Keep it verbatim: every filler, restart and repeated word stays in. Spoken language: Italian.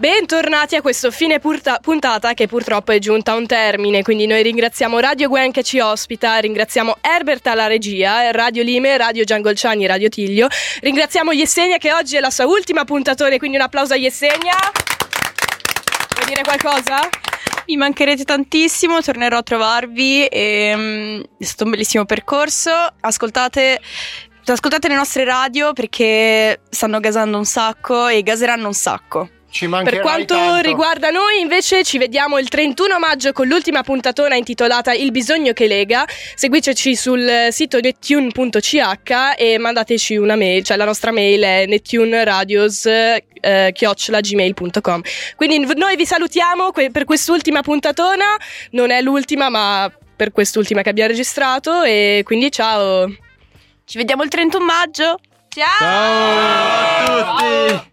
Bentornati a questo fine purta- puntata che purtroppo è giunta a un termine, quindi noi ringraziamo Radio Gwen che ci ospita, ringraziamo Herbert alla regia, Radio Lime, Radio Giangolciani, Radio Tiglio, ringraziamo Yesenia che oggi è la sua ultima puntatore, quindi un applauso a Yesenia. Vuoi dire qualcosa? Mi mancherete tantissimo, tornerò a trovarvi e, um, è stato un bellissimo percorso. Ascoltate Ascoltate le nostre radio perché stanno gasando un sacco e gaseranno un sacco. Ci per quanto tanto. riguarda noi invece ci vediamo il trentuno maggio con l'ultima puntatona intitolata Il bisogno che lega. Seguiteci sul sito nettune punto c h e mandateci una mail, cioè la nostra mail è nettuneradios eh, chiocciola gmail punto com. Quindi noi vi salutiamo que- per quest'ultima puntatona, non è l'ultima ma per quest'ultima che abbiamo registrato, e quindi ciao. Ci vediamo il trentuno maggio. Ciao a tutti.